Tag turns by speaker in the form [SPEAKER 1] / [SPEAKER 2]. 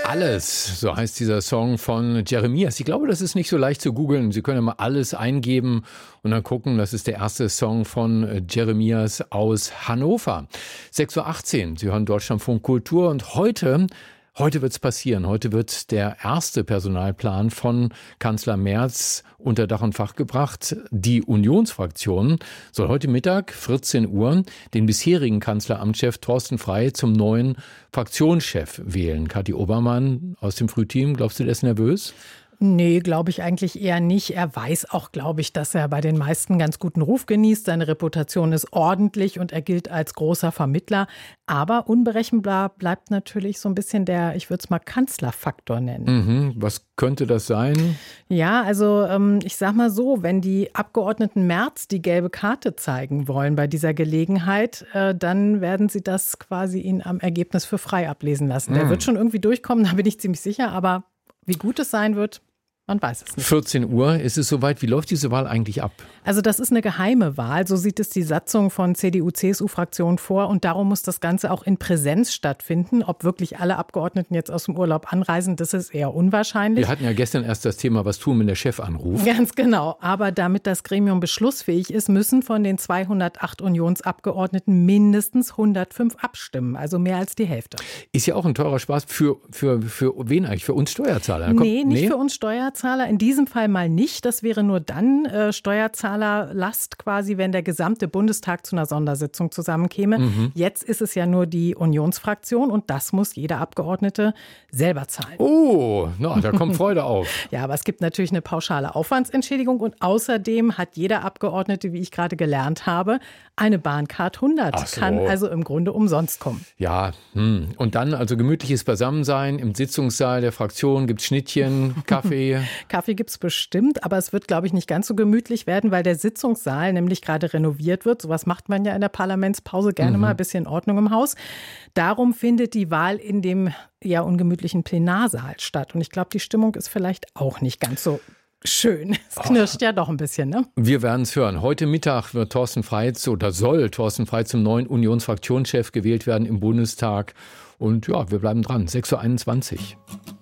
[SPEAKER 1] Alles, so heißt dieser Song von Jeremias. Ich glaube, das ist nicht so leicht zu googeln. Sie können ja mal alles eingeben und dann gucken. Das ist der erste Song von Jeremias aus Hannover. 6:18 Uhr. Sie hören Deutschlandfunk Kultur und heute wird es passieren. Heute wird der erste Personalplan von Kanzler Merz unter Dach und Fach gebracht. Die Unionsfraktion soll heute Mittag, 14 Uhr, den bisherigen Kanzleramtschef Thorsten Frey zum neuen Fraktionschef wählen. Kathi Obermann aus dem Frühteam, glaubst du, der ist nervös?
[SPEAKER 2] Nee, glaube ich eigentlich eher nicht. Er weiß auch, glaube ich, dass er bei den meisten ganz guten Ruf genießt. Seine Reputation ist ordentlich und er gilt als großer Vermittler. Aber unberechenbar bleibt natürlich so ein bisschen der, ich würde es mal Kanzlerfaktor nennen.
[SPEAKER 1] Was könnte das sein?
[SPEAKER 2] Ja, also ich sag mal so, wenn die Abgeordneten Merz die gelbe Karte zeigen wollen bei dieser Gelegenheit, dann werden sie das quasi ihn am Ergebnis für Frey ablesen lassen. Der wird schon irgendwie durchkommen, da bin ich ziemlich sicher. Aber wie gut es sein wird, man weiß es nicht.
[SPEAKER 1] 14 Uhr, ist es soweit? Wie läuft diese Wahl eigentlich ab?
[SPEAKER 2] Also das ist eine geheime Wahl, so sieht es die Satzung von CDU-CSU-Fraktion vor und darum muss das Ganze auch in Präsenz stattfinden. Ob wirklich alle Abgeordneten jetzt aus dem Urlaub anreisen, das ist eher unwahrscheinlich.
[SPEAKER 1] Wir hatten ja gestern erst das Thema, was tun, wenn der Chef anruft.
[SPEAKER 2] Ganz genau, aber damit das Gremium beschlussfähig ist, müssen von den 208 Unionsabgeordneten mindestens 105 abstimmen, also mehr als die Hälfte.
[SPEAKER 1] Ist ja auch ein teurer Spaß für wen eigentlich? Für uns Steuerzahler?
[SPEAKER 2] Nee, nicht für uns Steuerzahler. In diesem Fall mal nicht. Das wäre nur dann Steuerzahlerlast quasi, wenn der gesamte Bundestag zu einer Sondersitzung zusammenkäme. Jetzt ist es ja nur die Unionsfraktion und das muss jeder Abgeordnete selber zahlen.
[SPEAKER 1] Oh, da kommt Freude auf.
[SPEAKER 2] Ja, aber es gibt natürlich eine pauschale Aufwandsentschädigung und außerdem hat jeder Abgeordnete, wie ich gerade gelernt habe, eine Bahncard 100.
[SPEAKER 1] Ach so.
[SPEAKER 2] Kann also im Grunde umsonst kommen.
[SPEAKER 1] Ja, und dann also gemütliches Beisammensein im Sitzungssaal der Fraktion, gibt's Schnittchen, Kaffee.
[SPEAKER 2] Kaffee gibt es bestimmt, aber es wird, glaube ich, nicht ganz so gemütlich werden, weil der Sitzungssaal nämlich gerade renoviert wird. Sowas macht man ja in der Parlamentspause gerne mal, ein bisschen Ordnung im Haus. Darum findet die Wahl in dem eher ungemütlichen Plenarsaal statt. Und ich glaube, die Stimmung ist vielleicht auch nicht ganz so schön. Es knirscht ja doch ein bisschen, ne?
[SPEAKER 1] Wir werden es hören. Heute Mittag wird soll Thorsten Frey zum neuen Unionsfraktionschef gewählt werden im Bundestag. Und ja, wir bleiben dran. 6:21 Uhr.